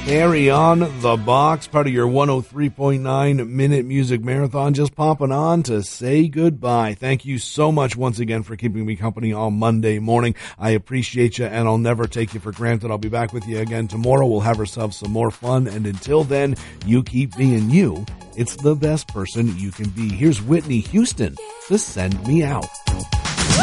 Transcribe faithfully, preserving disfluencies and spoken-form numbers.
Carry On the Box, part of your one oh three point nine Minute Music Marathon, just popping on to say goodbye. Thank you so much once again for keeping me company on Monday morning. I appreciate you, and I'll never take you for granted. I'll be back with you again tomorrow. We'll have ourselves some more fun, and until then, you keep being you. It's the best person you can be. Here's Whitney Houston to Send Me Out.